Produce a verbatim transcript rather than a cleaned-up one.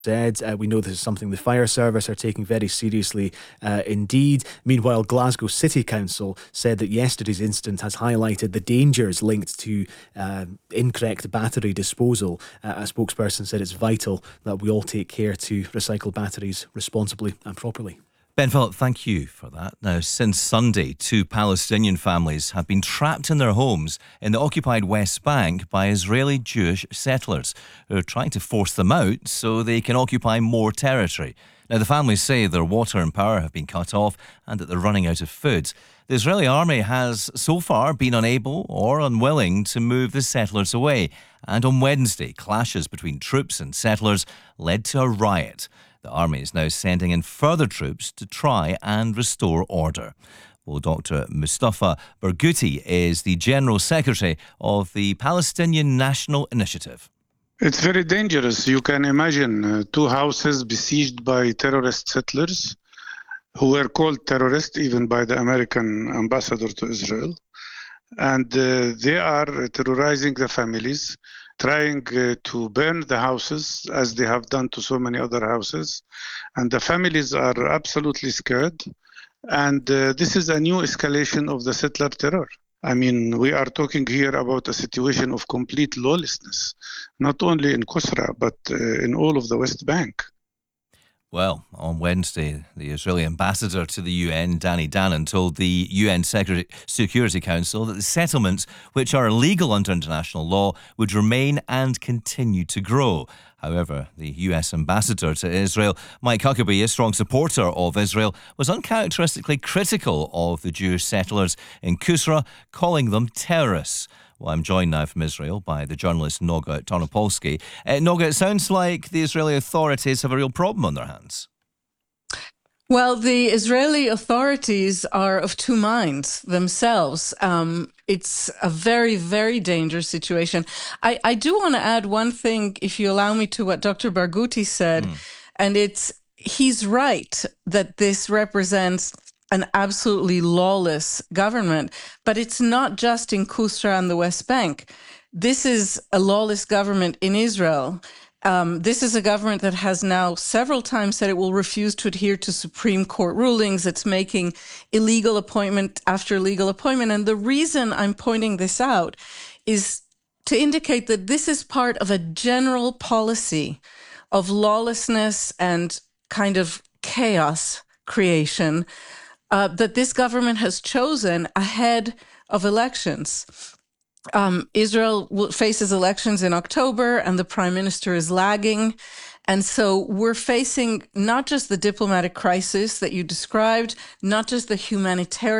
said. Uh, we know this is something the fire service are taking very seriously uh, indeed. Meanwhile, Glasgow City Council said that yesterday's incident has highlighted the dangers linked to uh, incorrect battery disposal. Uh, a spokesperson said it's vital that we all take care to recycle batteries responsibly and properly. Ben Phillip, thank you for that. Now, since Sunday, two Palestinian families have been trapped in their homes in the occupied West Bank by Israeli Jewish settlers who are trying to force them out so they can occupy more territory. Now, the families say their water and power have been cut off and that they're running out of food. The Israeli army has so far been unable or unwilling to move the settlers away. And on Wednesday, clashes between troops and settlers led to a riot. The army is now sending in further troops to try and restore order. Well, Doctor Mustafa Barghouti is the General Secretary of the Palestinian National Initiative. It's very dangerous. You can imagine uh, two houses besieged by terrorist settlers who were called terrorists even by the American ambassador to Israel. And uh, they are terrorizing the families, trying uh, to burn the houses as they have done to so many other houses. And the families are absolutely scared. And uh, this is a new escalation of the settler terror. I mean, we are talking here about a situation of complete lawlessness, not only in Kusra, but uh, in all of the West Bank. Well, on Wednesday, the Israeli ambassador to the U N, Danny Danon, told the U N Security Council that the settlements, which are illegal under international law, would remain and continue to grow. However, the U S ambassador to Israel, Mike Huckabee, a strong supporter of Israel, was uncharacteristically critical of the Jewish settlers in Kusra, calling them terrorists. Well, I'm joined now from Israel by the journalist Noga Tarnopolsky. Uh, Noga, it sounds like the Israeli authorities have a real problem on their hands. Well, the Israeli authorities are of two minds themselves. Um, it's a very, very dangerous situation. I, I do want to add one thing, if you allow me, to what Doctor Barghouti said, mm. and it's he's right that this represents an absolutely lawless government, but it's not just in Kusra and the West Bank. This is a lawless government in Israel. Um, this is a government that has now several times said it will refuse to adhere to Supreme Court rulings. It's making illegal appointment after illegal appointment. And the reason I'm pointing this out is to indicate that this is part of a general policy of lawlessness and kind of chaos creation Uh, that this government has chosen ahead of elections. Um, Israel will, faces elections in October, and the prime minister is lagging. And so we're facing not just the diplomatic crisis that you described, not just the humanitarian